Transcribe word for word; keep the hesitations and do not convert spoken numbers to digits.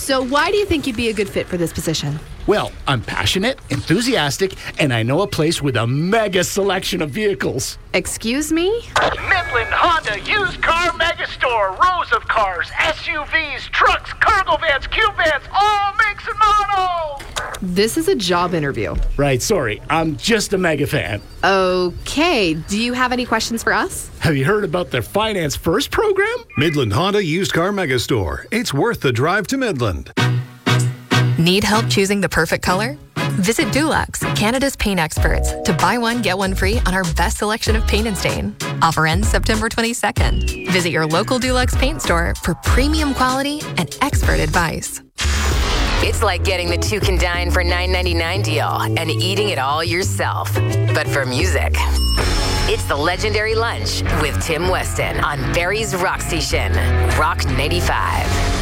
So why do you think you'd be a good fit for this position? Well, I'm passionate, enthusiastic, and I know a place with a mega selection of vehicles. Excuse me? Midland Honda Used Car Megastore. Rows of cars, S U Vs, trucks, cargo vans, cube vans, all makes and models. This is a job interview. Right, sorry. I'm just a mega fan. Okay. Do you have any questions for us? Have you heard about their Finance First program? Midland Honda Used Car Megastore. It's worth the drive to Midland. Need help choosing the perfect color? Visit Dulux, Canada's paint experts, to buy one, get one free on our best selection of paint and stain. Offer ends September twenty-second. Visit your local Dulux paint store for premium quality and expert advice. It's like getting the two can dine for nine ninety-nine deal and eating it all yourself. But for music, it's the Legendary Lunch with Tim Weston on Barrie's Rock Station, Rock ninety-five.